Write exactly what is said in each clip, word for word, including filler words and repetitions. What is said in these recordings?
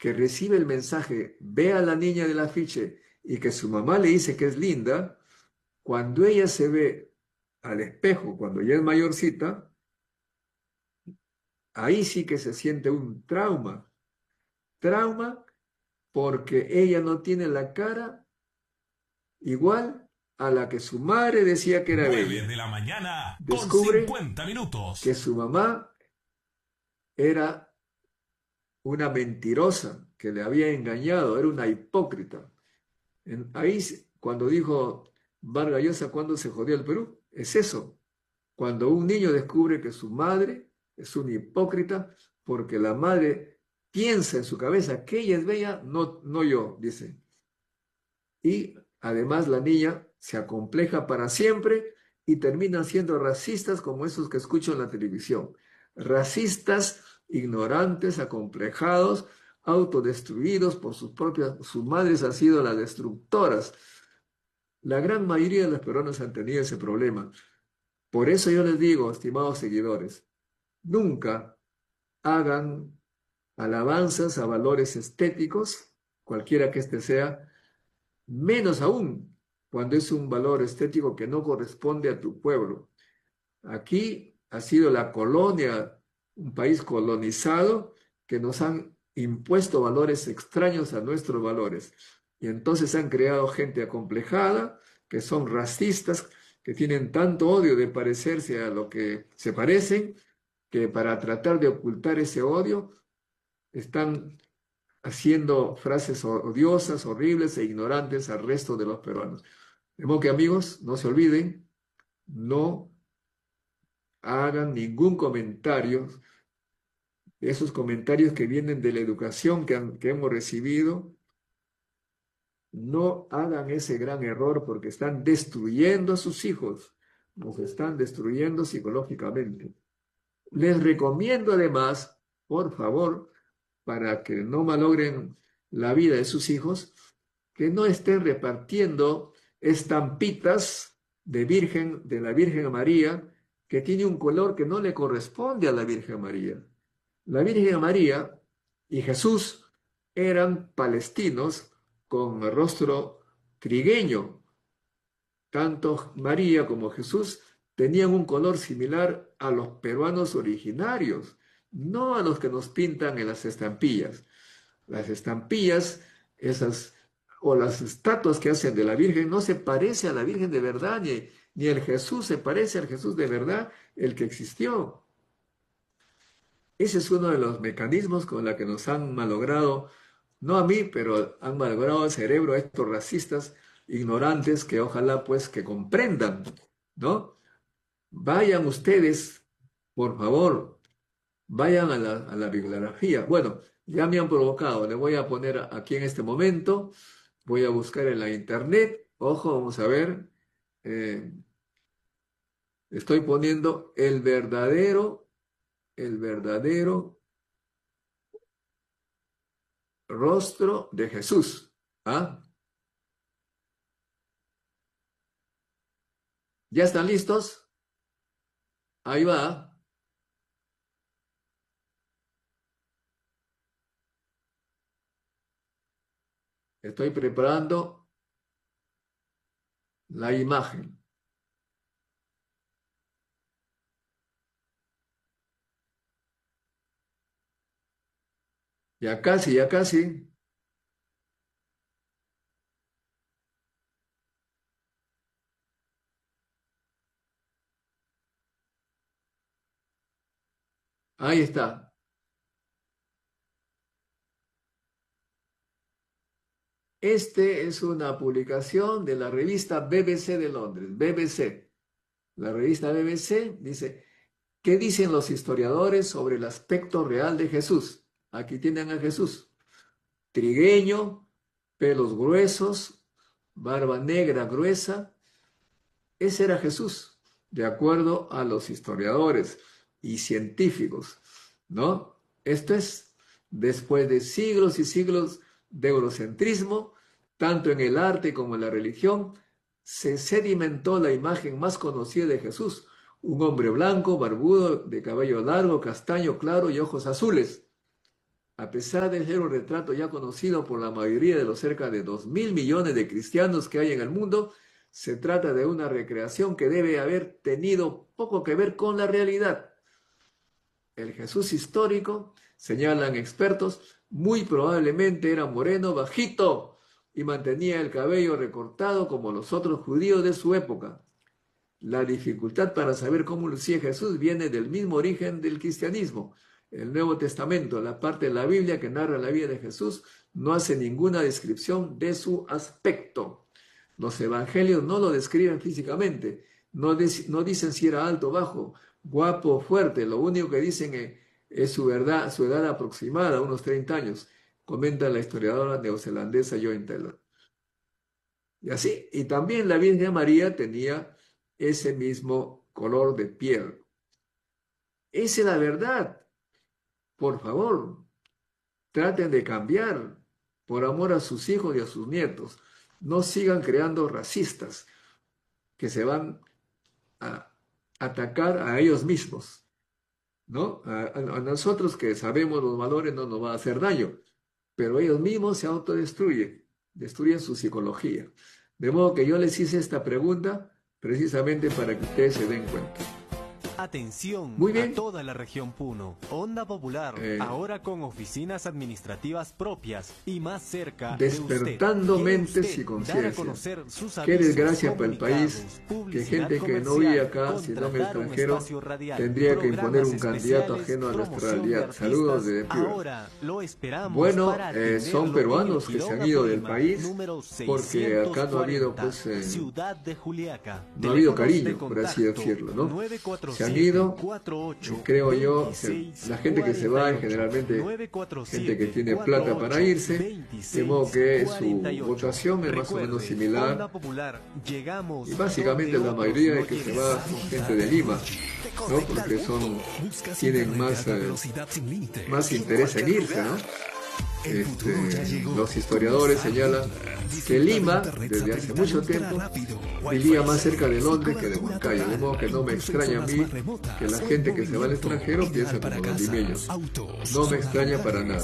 que recibe el mensaje, ve a la niña del afiche y que su mamá le dice que es linda, cuando ella se ve al espejo, cuando ya es mayorcita, ahí sí que se siente un trauma. Trauma porque ella no tiene la cara igual a la que su madre decía que era nueve bella. de la mañana con Descubre cincuenta que minutos. su mamá era una mentirosa, que le había engañado, era una hipócrita. En, ahí, cuando dijo Vargas Llosa, ¿cuándo se jodió el Perú? Es eso, cuando un niño descubre que su madre es una hipócrita porque la madre piensa en su cabeza que ella es bella, no, no yo, dice. Y además la niña se acompleja para siempre y terminan siendo racistas como esos que escucho en la televisión. Racistas, ignorantes, acomplejados, autodestruidos por sus propias, sus madres han sido las destructoras. La gran mayoría de los peruanos han tenido ese problema. Por eso yo les digo, estimados seguidores, nunca hagan alabanzas a valores estéticos, cualquiera que éste sea, menos aún cuando es un valor estético que no corresponde a tu pueblo. Aquí ha sido la colonia, un país colonizado, que nos han impuesto valores extraños a nuestros valores. Y entonces han creado gente acomplejada, que son racistas, que tienen tanto odio de parecerse a lo que se parecen, que para tratar de ocultar ese odio están haciendo frases odiosas, horribles e ignorantes al resto de los peruanos. De modo que, amigos, no se olviden, no hagan ningún comentario, esos comentarios que vienen de la educación que, han, que hemos recibido, no hagan ese gran error porque están destruyendo a sus hijos, nos están destruyendo psicológicamente. Les recomiendo además, por favor, para que no malogren la vida de sus hijos, que no estén repartiendo estampitas de Virgen, de la Virgen María, que tiene un color que no le corresponde a la Virgen María. La Virgen María y Jesús eran palestinos con rostro trigueño. Tanto María como Jesús tenían un color similar a los peruanos originarios, no a los que nos pintan en las estampillas. Las estampillas, esas, o las estatuas que hacen de la Virgen, no se parece a la Virgen de verdad, ni, ni el Jesús se parece al Jesús de verdad, el que existió. Ese es uno de los mecanismos con los que nos han malogrado, no a mí, pero han malogrado el cerebro a estos racistas ignorantes que ojalá pues que comprendan, ¿no? Vayan ustedes, por favor, vayan a la, a la bibliografía. Bueno, ya me han provocado, le voy a poner aquí en este momento, voy a buscar en la internet, ojo, vamos a ver, eh, estoy poniendo el verdadero, el verdadero rostro de Jesús. ¿Ah? ¿Ya están listos? Ahí va. Estoy preparando la imagen. Ya casi, ya casi. Ahí está. Este es una publicación de la revista B B C de Londres, B B C. La revista B B C dice, ¿qué dicen los historiadores sobre el aspecto real de Jesús? Aquí tienen a Jesús. Trigueño, pelos gruesos, barba negra gruesa. Ese era Jesús, de acuerdo a los historiadores y científicos, ¿no? Esto es después de siglos y siglos de eurocentrismo, tanto en el arte como en la religión, se sedimentó la imagen más conocida de Jesús, un hombre blanco, barbudo, de cabello largo, castaño claro y ojos azules. A pesar de ser un retrato ya conocido por la mayoría de los cerca de dos mil millones de cristianos que hay en el mundo, se trata de una recreación que debe haber tenido poco que ver con la realidad. El Jesús histórico, señalan expertos, muy probablemente era moreno, bajito y mantenía el cabello recortado como los otros judíos de su época. La dificultad para saber cómo lucía Jesús viene del mismo origen del cristianismo. El Nuevo Testamento, la parte de la Biblia que narra la vida de Jesús, no hace ninguna descripción de su aspecto. Los evangelios no lo describen físicamente, no, no dicen si era alto o bajo, guapo o fuerte, lo único que dicen es, es su, verdad, su edad aproximada, unos treinta años, comenta la historiadora neozelandesa Joan Taylor. Y así, y también la Virgen María tenía ese mismo color de piel. Esa es la verdad. Por favor, traten de cambiar por amor a sus hijos y a sus nietos. No sigan creando racistas que se van a atacar a ellos mismos, ¿no? A, a, a nosotros que sabemos los valores no nos va a hacer daño, pero ellos mismos se autodestruyen, destruyen su psicología. De modo que yo les hice esta pregunta precisamente para que ustedes se den cuenta. Atención Muy bien. A toda la región Puno. Onda Popular, eh, ahora con oficinas administrativas propias y más cerca despertando de usted. mentes y conciencia. Qué desgracia para el país que gente que no vive acá, sino en el extranjero, tendría que imponer un candidato ajeno a nuestra realidad. Saludos de Piura. Bueno, eh, son peruanos que se han ido del país porque acá no ha habido, pues, eh, no ha habido cariño, por así decirlo, ¿no? Se han ido, creo yo, se, la gente que se va es generalmente gente que tiene plata para irse, de modo que su votación es más o menos similar, y básicamente la mayoría de que se va son gente de Lima, ¿no? Porque son, tienen más, eh, más interés en irse, ¿no? Este, los historiadores señalan que Lima, desde hace mucho tiempo, vivía más cerca de Londres que de Huancayo, de modo que no me extraña a mí que la gente que se va al extranjero piensa como los limeños. No me extraña para nada.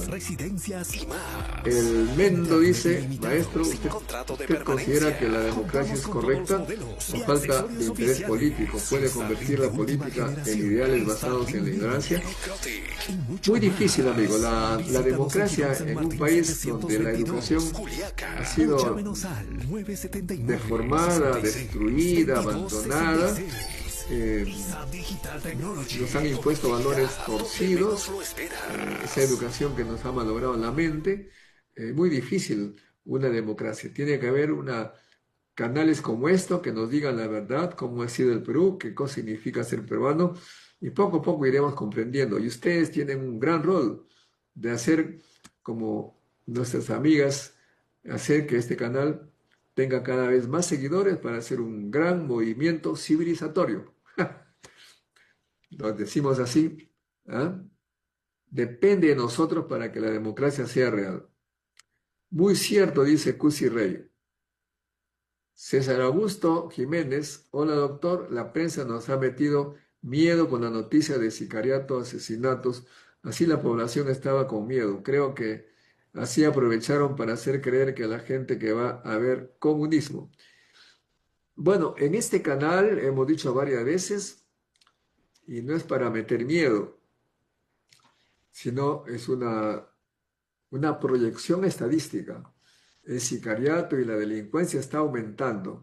El Mendo dice, maestro, ¿usted, usted considera que la democracia es correcta o falta de interés político? ¿Puede convertir la política en ideales basados en la ignorancia? Muy difícil, amigo. La, la democracia en un país donde la educación ha sido deformada, destruida, abandonada, eh, nos han impuesto valores torcidos, eh, esa educación que nos ha malogrado la mente, eh, muy difícil una democracia. Tiene que haber una, canales como esto que nos digan la verdad, cómo ha sido el Perú, qué cosa significa ser peruano, y poco a poco iremos comprendiendo. Y ustedes tienen un gran rol de hacer, como nuestras amigas, hacer que este canal tenga cada vez más seguidores para hacer un gran movimiento civilizatorio. Lo decimos así, ¿eh? Depende de nosotros para que la democracia sea real. Muy cierto, dice Cusi Rey. César Augusto Jiménez, hola doctor, la prensa nos ha metido miedo con la noticia de sicariato, asesinatos, así la población estaba con miedo. Creo que así aprovecharon para hacer creer que la gente que va a ver comunismo. Bueno, en este canal hemos dicho varias veces, y no es para meter miedo, sino es una, una proyección estadística. El sicariato y la delincuencia está aumentando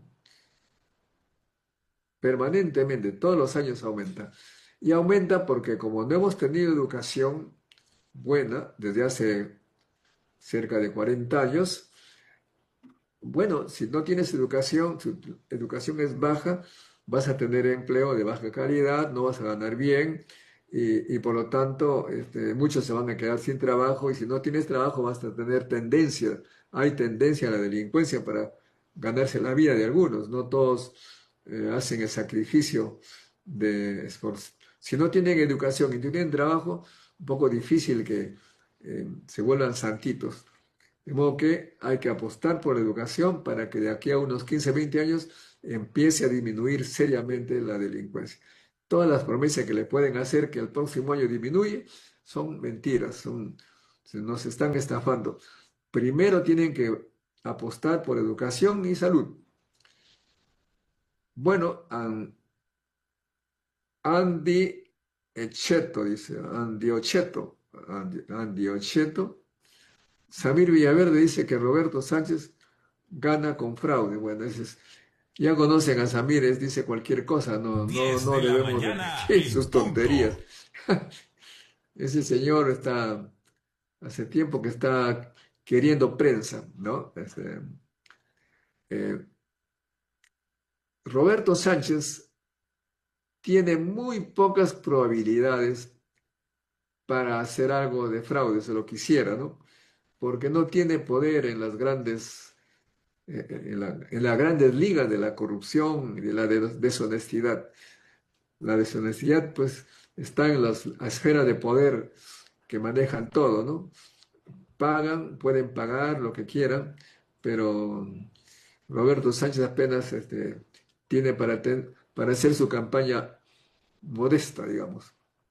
permanentemente, todos los años aumenta. Y aumenta porque como no hemos tenido educación buena desde hace cerca de cuarenta años, bueno, si no tienes educación, tu educación es baja, vas a tener empleo de baja calidad, no vas a ganar bien y, y por lo tanto este, muchos se van a quedar sin trabajo y si no tienes trabajo vas a tener tendencia, hay tendencia a la delincuencia para ganarse la vida de algunos, no todos eh, hacen el sacrificio de esfuerzo. Si no tienen educación y tienen trabajo, un poco difícil que eh, se vuelvan santitos. De modo que hay que apostar por la educación para que de aquí a unos quince, veinte años empiece a disminuir seriamente la delincuencia. Todas las promesas que le pueden hacer que el próximo año disminuye son mentiras, son, Se nos están estafando. Primero tienen que apostar por educación y salud. Bueno, an- Andy Echeto, dice, Andy Ocheto, Andy, Andy Ocheto. Samir Villaverde dice que Roberto Sánchez gana con fraude. Bueno, ese es- ya conocen a Samir, es- dice cualquier cosa, no, no, diez no de la debemos mañana repetir en sus tonterías. punto. Ese señor está, hace tiempo que está queriendo prensa, ¿no? Este, eh, Roberto Sánchez tiene muy pocas probabilidades para hacer algo de fraude, se lo quisiera, ¿no? Porque no tiene poder en las grandes, eh, en la- en las grandes ligas de la corrupción y de la de- deshonestidad. La deshonestidad, pues, está en las esferas de poder que manejan todo, ¿no? Pagan, pueden pagar lo que quieran, pero Roberto Sánchez apenas este, tiene para, ten- para hacer su campaña modesta, digamos.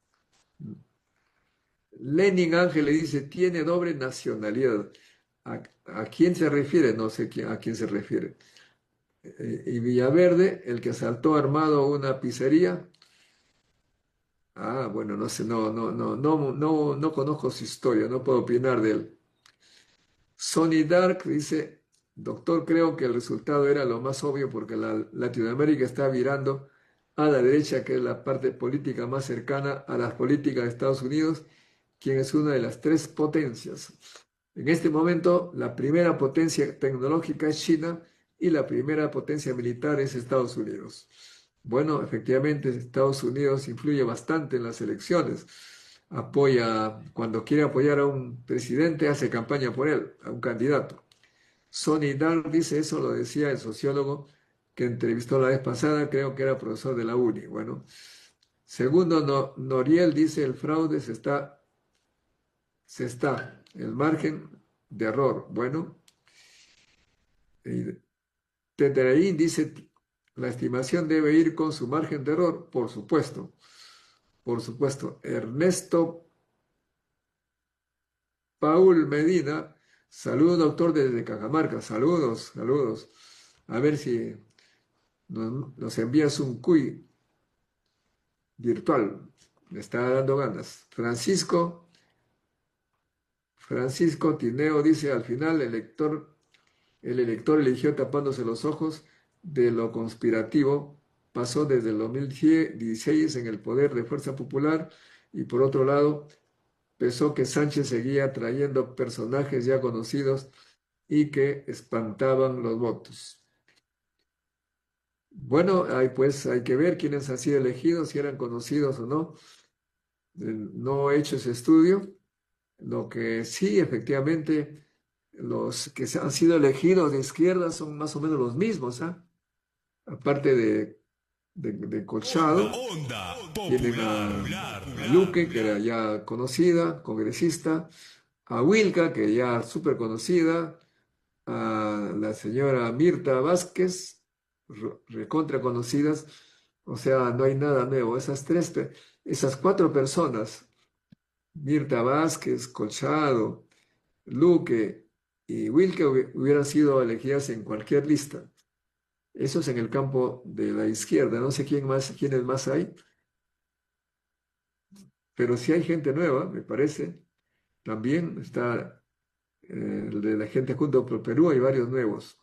Lenin Ángel le dice, tiene doble nacionalidad. ¿A, a quién se refiere? No sé quién- a quién se refiere. Eh, y Villaverde, el que asaltó armado una pizzería. Ah, bueno, no sé, no, no, no, no, no, no conozco su historia, no puedo opinar de él. Sonny Dark dice, doctor, creo que el resultado era lo más obvio porque la Latinoamérica está virando a la derecha, que es la parte política más cercana a las políticas de Estados Unidos, quien es una de las tres potencias. En este momento, la primera potencia tecnológica es China y la primera potencia militar es Estados Unidos. Bueno, efectivamente, Estados Unidos influye bastante en las elecciones. Apoya, cuando quiere apoyar a un presidente, hace campaña por él, a un candidato. Sonny Dark dice, eso lo decía el sociólogo que entrevistó la vez pasada, creo que era profesor de la UNI. Bueno, segundo, no, Noriel dice, el fraude se está, se está, el margen de error. Bueno, y Tetereín dice, la estimación debe ir con su margen de error, por supuesto, por supuesto. Ernesto Paul Medina, saludos doctor desde Cajamarca, saludos, saludos. A ver si nos, nos envías un cuy virtual, me está dando ganas. Francisco, Francisco Tineo dice, al final el elector, el elector eligió tapándose los ojos de lo conspirativo, pasó desde el dos mil dieciséis en el poder de Fuerza Popular y por otro lado pensó que Sánchez seguía trayendo personajes ya conocidos y que espantaban los votos. Bueno, hay, pues hay que ver quiénes han sido elegidos, si eran conocidos o no. Eh, No he hecho ese estudio. Lo que sí, efectivamente, los que se han sido elegidos de izquierda son más o menos los mismos, ¿ah? Aparte de, de, de Onda, Colchado, onda, tienen popular, a, popular, a Luque, que era popular. ya conocida, congresista, a Wilca, que ya súper conocida, a la señora Mirta Vázquez, re- recontra conocidas, o sea, no hay nada nuevo. Esas tres, pe- esas cuatro personas, Mirta Vázquez, Colchado, Luque y Wilke, hubi- hubieran sido elegidas en cualquier lista. Eso es en el campo de la izquierda. No sé quién más, quiénes más hay, pero sí hay gente nueva, me parece. También está eh, el de la gente junto por Perú, hay varios nuevos.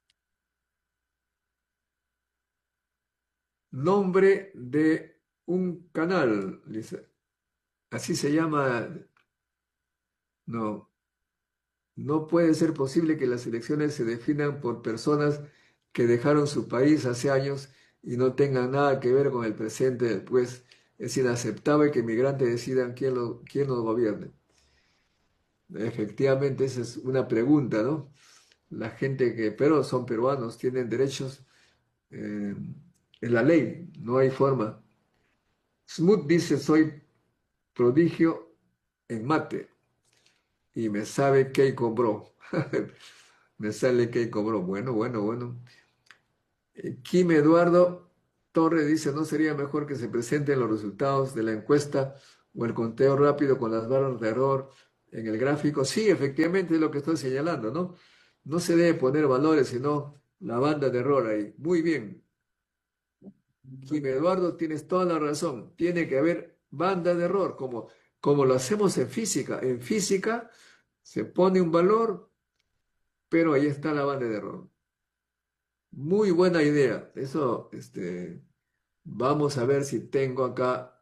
Nombre de un canal, dice. Así se llama. No, no puede ser posible que las elecciones se definan por personas que dejaron su país hace años y no tengan nada que ver con el presente del pues. Es inaceptable que migrantes decidan quién, lo, quién los gobierne. Efectivamente, esa es una pregunta, ¿no? La gente que, pero son peruanos, tienen derechos eh, en la ley, no hay forma. Smooth dice, soy prodigio en mate y me sabe que cobró. Me sale que cobró. Bueno, bueno, bueno. Eh, Kim Eduardo Torres dice, ¿no sería mejor que se presenten los resultados de la encuesta o el conteo rápido con las barras de error en el gráfico, sí, efectivamente es lo que estoy señalando, ¿no? No se debe poner valores, sino la banda de error ahí. Muy bien, Jim Eduardo, tienes toda la razón. Tiene que haber banda de error, como, como lo hacemos en física. En física se pone un valor, pero ahí está la banda de error. Muy buena idea. Eso, este, vamos a ver si tengo acá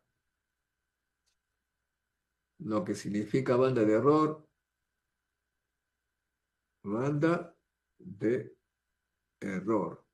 lo que significa banda de error. Banda de error.